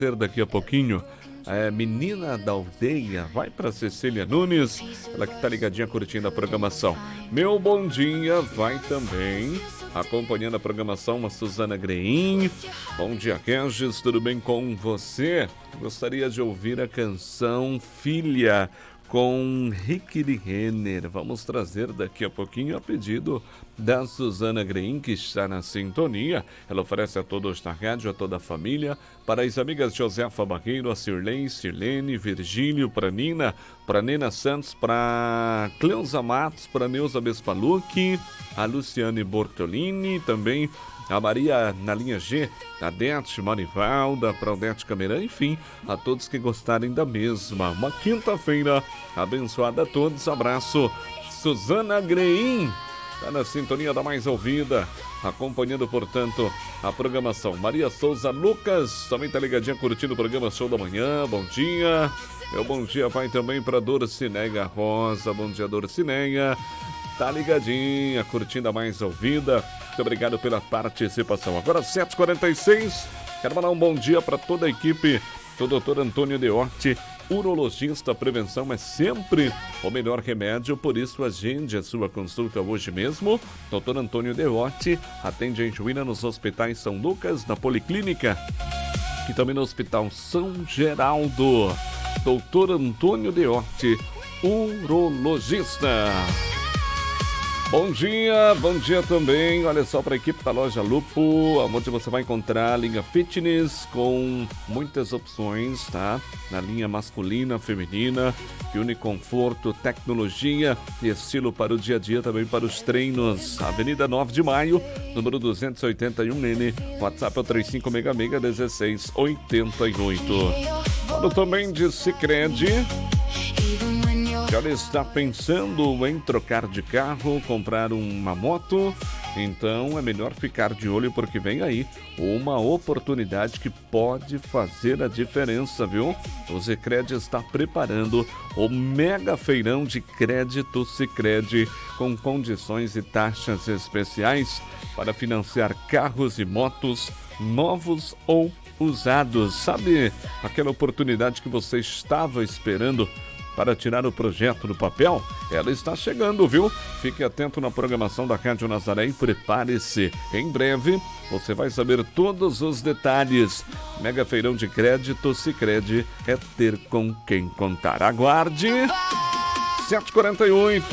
Daqui a pouquinho, Menina da Aldeia, vai para Cecília Nunes, ela que tá ligadinha curtindo a programação. Meu bom dia vai também, acompanhando a programação, a Suzana Grein. Bom dia, Regis, tudo bem com você? Gostaria de ouvir a canção Filha, com Rick Renner. Vamos trazer daqui a pouquinho a pedido da Suzana Grein, que está na sintonia. Ela oferece a todos da rádio, a toda a família, para as amigas Josefa Barreiro, a Sirlene, Virgílio, para Nina Santos, para Cleusa Matos, para Neuza Bespalucci, a Luciane Bortolini, também a Maria na linha G, a Dete Marivalda, para Odete Cameran, enfim, a todos que gostarem da mesma. Uma quinta-feira abençoada a todos. Abraço. Suzana Grein está na sintonia da mais ouvida, acompanhando, portanto, a programação. Maria Souza Lucas também está ligadinha curtindo o programa Show da Manhã. Bom dia. Meu bom dia vai também para Dorcineia Rosa. Bom dia, Dorcineia. Tá ligadinha, curtindo a mais ouvida. Muito obrigado pela participação. Agora 7h46. Quero mandar um bom dia para toda a equipe do Dr. Antônio Deorte, urologista. Prevenção é sempre o melhor remédio, por isso agende a sua consulta hoje mesmo. Dr. Antônio Deorte atende em Juína nos hospitais São Lucas, na Policlínica e também no Hospital São Geraldo. Dr. Antônio Deorte, urologista. Bom dia também, olha só, para a equipe da Loja Lupo, onde você vai encontrar a linha fitness com muitas opções, tá? Na linha masculina, feminina, que une conforto, tecnologia e estilo para o dia a dia, também para os treinos. Avenida 9 de Maio, número 281N, WhatsApp é o 3566-1688. Falo também de Sicredi. Já está pensando em trocar de carro, comprar uma moto? Então é melhor ficar de olho, porque vem aí uma oportunidade que pode fazer a diferença, viu? O Sicredi está preparando o mega feirão de crédito Sicredi, com condições e taxas especiais para financiar carros e motos novos ou usados. Sabe aquela oportunidade que você estava esperando para tirar o projeto do papel? Ela está chegando, viu? Fique atento na programação da Rádio Nazaré e prepare-se. Em breve, você vai saber todos os detalhes. Mega feirão de crédito Sicredi é ter com quem contar. Aguarde. 7h48.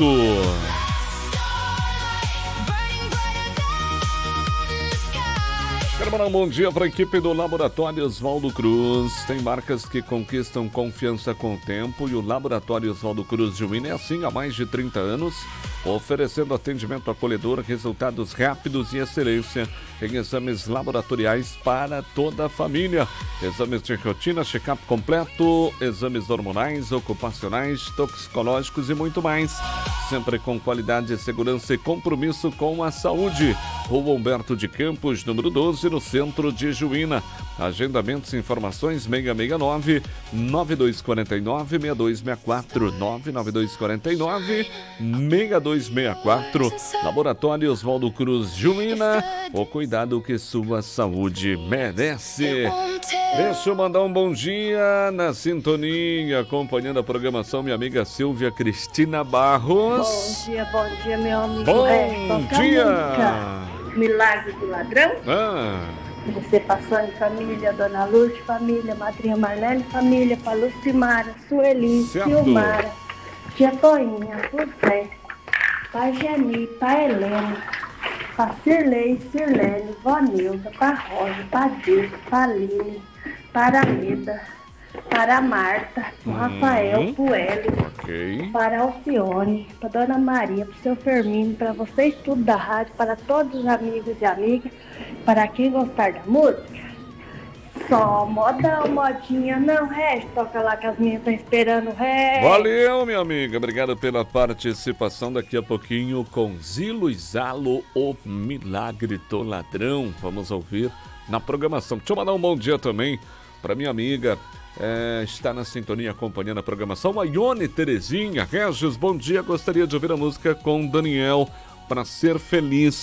Quero mandar um bom dia para a equipe do Laboratório Oswaldo Cruz. Tem marcas que conquistam confiança com o tempo, e o Laboratório Oswaldo Cruz de Juína é assim há mais de 30 anos, oferecendo atendimento acolhedor, resultados rápidos e excelência em exames laboratoriais para toda a família. Exames de rotina, check-up completo, exames hormonais, ocupacionais, toxicológicos e muito mais. Sempre com qualidade, segurança e compromisso com a saúde. Rua Humberto de Campos, número 12, no centro de Juína. Agendamentos e informações 669-9249-6264, 99249-6264. Laboratório Oswaldo Cruz Juína, o cuidado que sua saúde merece. Deixa eu mandar um bom dia na sintonia, acompanhando a programação, minha amiga Silvia Cristina Barros. Bom dia, meu amigo. Bom dia! Milagre do Ladrão. Você passou em família, Dona Lúcia, família, Madrinha Marlene, família, para Lucimara, Sueli, Silmara, Tia Toinha, José, para Geni, para Helena, para Sirlei, Sirlene, Vonilda, para Rosa, para Dilma, para Lili, para Leda, para a Marta, para o Rafael, para o Hélio, para a Alcione, para a Dona Maria, para o seu Fermino, para vocês tudo da rádio, para todos os amigos e amigas, para quem gostar da música. Só modão, modinha, não, resto, toca lá que as minhas estão esperando o resto. Valeu, minha amiga, obrigado pela participação. Daqui a pouquinho com Zilo e Zalo, o Milagre do Ladrão. Vamos ouvir na programação. Deixa eu mandar um bom dia também para minha amiga, está na sintonia acompanhando a programação, a Ione Terezinha. Regis, bom dia, gostaria de ouvir a música com Daniel, para ser feliz.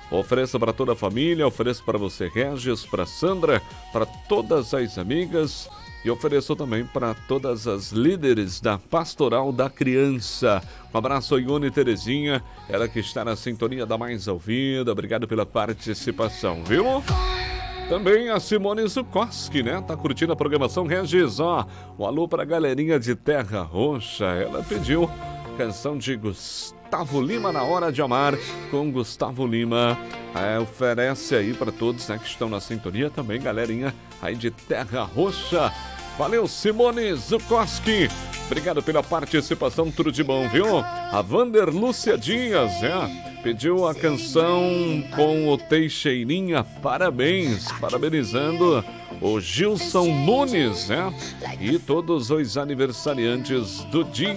Ofereço para toda a família, ofereço para você, Regis, para Sandra, para todas as amigas e ofereço também para todas as líderes da Pastoral da Criança. Um abraço, Ione e Terezinha, ela que está na sintonia da Mais Ouvida. Obrigado pela participação, viu? Também a Simone Zukoski, né? Tá curtindo a programação, Regis, ó. Um alô para a galerinha de Terra Roxa. Ela pediu canção de Gustavo Lima, Na Hora de Amar, com Gustavo Lima. Oferece aí para todos, né, que estão na sintonia também, galerinha aí de Terra Roxa. Valeu, Simone Zukoski. Obrigado pela participação, tudo de bom, viu? A Vander Lúcia Dias, pediu a canção com o Teixeirinha. Parabéns, parabenizando o Gilson Nunes, e todos os aniversariantes do dia.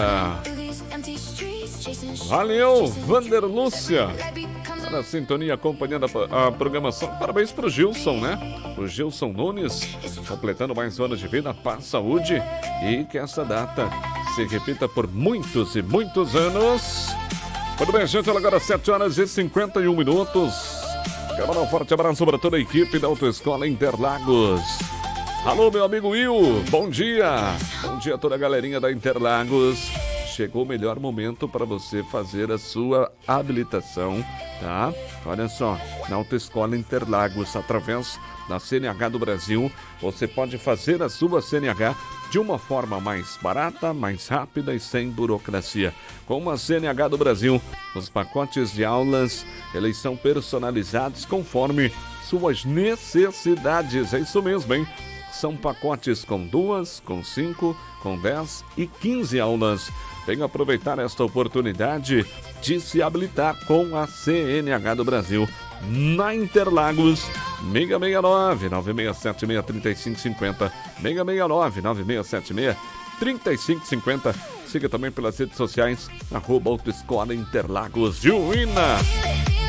Valeu, Vander Lúcia. Na sintonia, acompanhando a programação. Parabéns pro Gilson, O Gilson Nunes, completando mais um ano de vida, paz, saúde e que essa data se repita por muitos e muitos anos. Muito bem, gente, agora 7h51. Quero mandar um forte abraço para toda a equipe da Autoescola Interlagos. Alô, meu amigo Will, bom dia. Bom dia a toda a galerinha da Interlagos. Chegou o melhor momento para você fazer a sua habilitação, tá? Olha só, na Autoescola Interlagos, através da CNH do Brasil, você pode fazer a sua CNH de uma forma mais barata, mais rápida e sem burocracia. Com a CNH do Brasil, os pacotes de aulas, eles são personalizados conforme suas necessidades. É isso mesmo, hein? São pacotes com 2, com 5, com 10 e 15 aulas. Venha aproveitar esta oportunidade de se habilitar com a CNH do Brasil. Na Interlagos, 669-9676-3550, 669-9676-3550. Siga também pelas redes sociais, @Autoescola Interlagos de Uína.